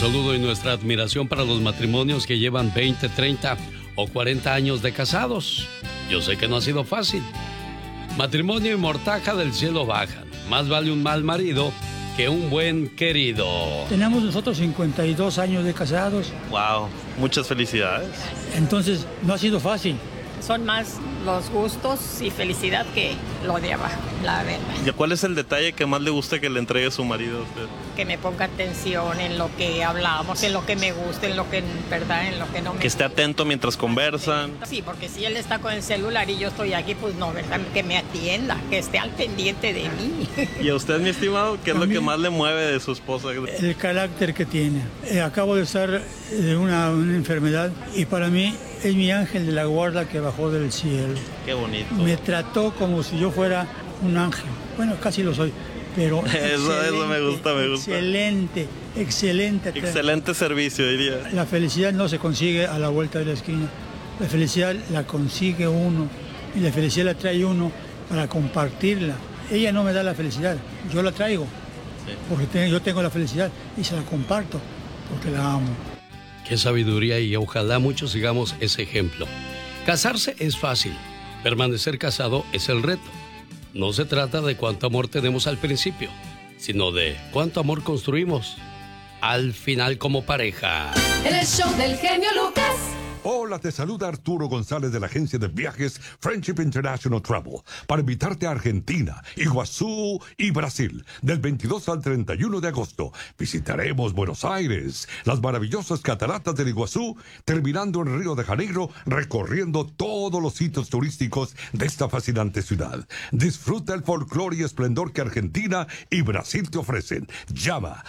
saludo y nuestra admiración para los matrimonios que llevan 20, 30 o 40 años de casados. Yo sé que no ha sido fácil. Matrimonio y mortaja del cielo bajan. Más vale un mal marido que un buen querido. Tenemos nosotros 52 años de casados. Wow, muchas felicidades. Entonces, no ha sido fácil. Son más los gustos y felicidad que lo de abajo, la verdad. ¿Y cuál es el detalle que más le gusta que le entregue su marido a usted? Que me ponga atención en lo que hablamos, en lo que me gusta, en lo que, ¿verdad? En lo que no me Que esté atento mientras conversan. Sí, porque si él está con el celular y yo estoy aquí, pues no, ¿verdad? Que me atienda, que esté al pendiente de mí. ¿Y a usted, mi estimado, qué es lo que más le mueve de su esposa? El carácter que tiene. Acabo de estar de una enfermedad y para mí es mi ángel de la guarda que bajó del cielo. Qué bonito. Me trató como si yo fuera un ángel. Bueno, casi lo soy, pero eso me gusta. Excelente. Excelente servicio, diría. La felicidad no se consigue a la vuelta de la esquina. La felicidad la consigue uno y la felicidad la trae uno para compartirla. Ella no me da la felicidad, yo la traigo, sí. Porque yo tengo la felicidad y se la comparto porque la amo. Qué sabiduría, y ojalá muchos sigamos ese ejemplo. Casarse es fácil, permanecer casado es el reto. No se trata de cuánto amor tenemos al principio, sino de cuánto amor construimos al final como pareja. El show del genio Lucas. Hola, te saluda Arturo González de la agencia de viajes Friendship International Travel para invitarte a Argentina, Iguazú y Brasil del 22 al 31 de agosto. Visitaremos Buenos Aires, las maravillosas cataratas del Iguazú, terminando en Río de Janeiro, recorriendo todos los sitios turísticos de esta fascinante ciudad. Disfruta el folclore y esplendor que Argentina y Brasil te ofrecen. Llama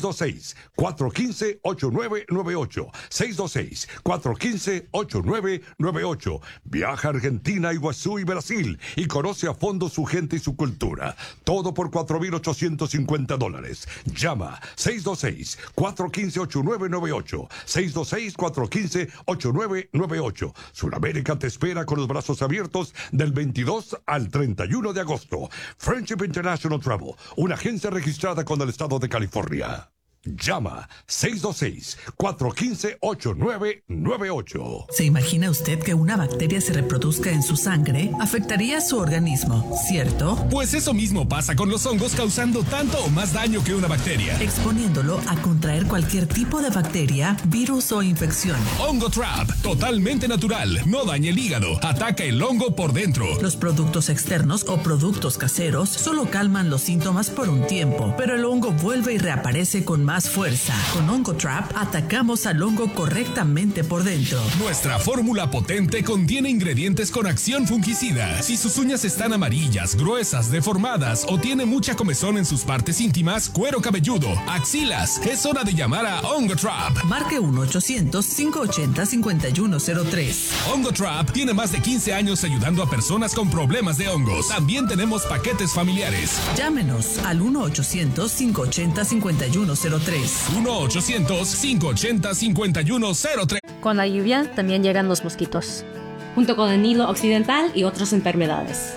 626-415-8998. 626-415-8998. Viaja a Argentina, Iguazú y Brasil y conoce a fondo su gente y su cultura. Todo por $4,850. Llama 626-415-8998. 626-415-8998. Sudamérica te espera con los brazos abiertos del 22 al 31 de agosto. Friendship International Travel, una agencia registrada con el estado de California. Llama 626-415-8998. ¿Se imagina usted que una bacteria se reproduzca en su sangre? Afectaría su organismo, ¿cierto? Pues eso mismo pasa con los hongos, causando tanto o más daño que una bacteria, exponiéndolo a contraer cualquier tipo de bacteria, virus o infección. Hongo Trap, totalmente natural, no daña el hígado, ataca el hongo por dentro. Los productos externos o productos caseros solo calman los síntomas por un tiempo, pero el hongo vuelve y reaparece con más fuerza. Con Hongo Trap atacamos al hongo correctamente por dentro. Nuestra fórmula potente contiene ingredientes con acción fungicida. Si sus uñas están amarillas, gruesas, deformadas o tiene mucha comezón en sus partes íntimas, cuero cabelludo, axilas, es hora de llamar a Hongo Trap. Marque 1-800-580-5103. Hongo Trap tiene más de 15 años ayudando a personas con problemas de hongos. También tenemos paquetes familiares. Llámenos al 1-800-580-5103. 1-800-580-5103. Con la lluvia también llegan los mosquitos, junto con el Nilo Occidental y otras enfermedades.